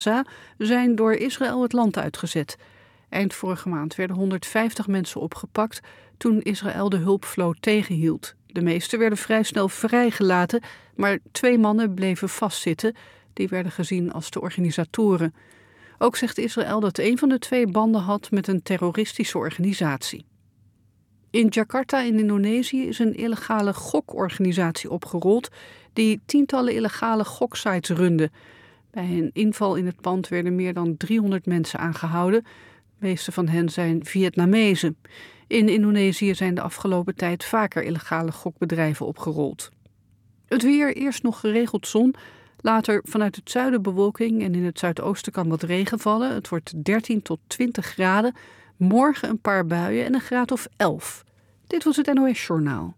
Gaza zijn door Israël het land uitgezet. Eind vorige maand werden 150 mensen opgepakt toen Israël de hulpvloot tegenhield. De meeste werden vrij snel vrijgelaten, maar 2 mannen bleven vastzitten. Die werden gezien als de organisatoren. Ook zegt Israël dat een van de 2 banden had met een terroristische organisatie. In Jakarta in Indonesië is een illegale gokorganisatie opgerold die tientallen illegale goksites runde. Bij een inval in het pand werden meer dan 300 mensen aangehouden. De meeste van hen zijn Vietnamezen. In Indonesië zijn de afgelopen tijd vaker illegale gokbedrijven opgerold. Het weer, eerst nog geregeld zon. Later vanuit het zuiden bewolking en in het zuidoosten kan wat regen vallen. Het wordt 13 tot 20 graden. Morgen een paar buien en een graad of 11. Dit was het NOS Journaal.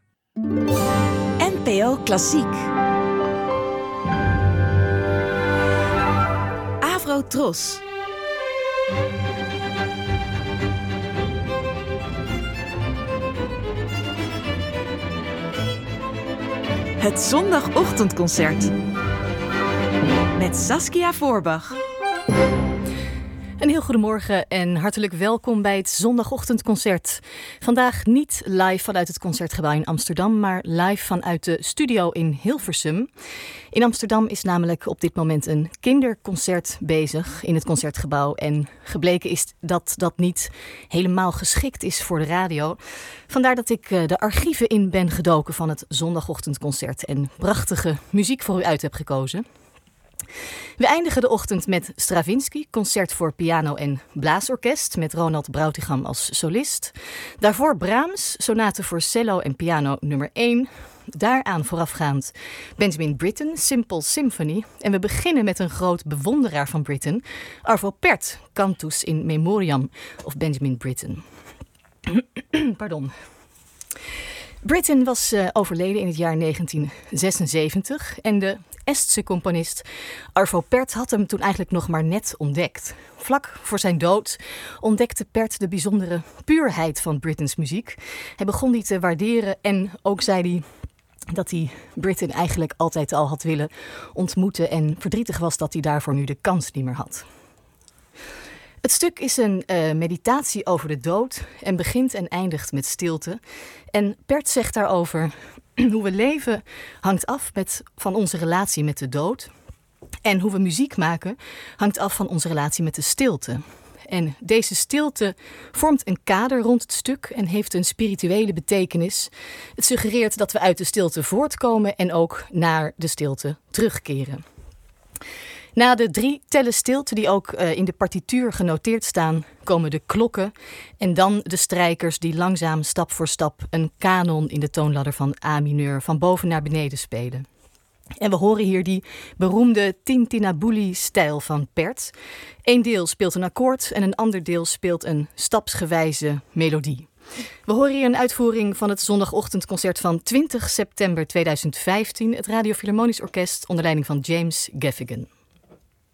NPO Klassiek. Avro Tros. Het zondagochtendconcert. Met Saskia Voorbach. Een heel goedemorgen en hartelijk welkom bij het zondagochtendconcert. Vandaag niet live vanuit het Concertgebouw in Amsterdam, maar live vanuit de studio in Hilversum. In Amsterdam is namelijk op dit moment een kinderconcert bezig in het Concertgebouw. En gebleken is dat dat niet helemaal geschikt is voor de radio. Vandaar dat ik de archieven in ben gedoken van het zondagochtendconcert en prachtige muziek voor u uit heb gekozen. We eindigen de ochtend met Stravinsky, concert voor piano en blaasorkest met Ronald Brautigam als solist. Daarvoor Brahms, sonate voor cello en piano nummer 1. Daaraan voorafgaand Benjamin Britten, Simple Symphony. En we beginnen met een groot bewonderaar van Britten, Arvo Pärt, Cantus in Memoriam of Benjamin Britten. Pardon. Britten was overleden in het jaar 1976 en de Estse componist Arvo Pärt had hem toen eigenlijk nog maar net ontdekt. Vlak voor zijn dood ontdekte Pärt de bijzondere puurheid van Brittens muziek. Hij begon die te waarderen en ook zei hij dat hij Britten eigenlijk altijd al had willen ontmoeten en verdrietig was dat hij daarvoor nu de kans niet meer had. Het stuk is een meditatie over de dood en begint en eindigt met stilte. En Pärt zegt daarover: hoe we leven hangt af van onze relatie met de dood. En hoe we muziek maken hangt af van onze relatie met de stilte. En deze stilte vormt een kader rond het stuk en heeft een spirituele betekenis. Het suggereert dat we uit de stilte voortkomen en ook naar de stilte terugkeren. Na de 3 tellen stilte die ook in de partituur genoteerd staan, komen de klokken en dan de strijkers die langzaam stap voor stap een kanon in de toonladder van A mineur van boven naar beneden spelen. En we horen hier die beroemde tintinnabuli-stijl van Pärt. Eén deel speelt een akkoord en een ander deel speelt een stapsgewijze melodie. We horen hier een uitvoering van het zondagochtendconcert van 20 september 2015, het Radio Philharmonisch Orkest onder leiding van James Gaffigan.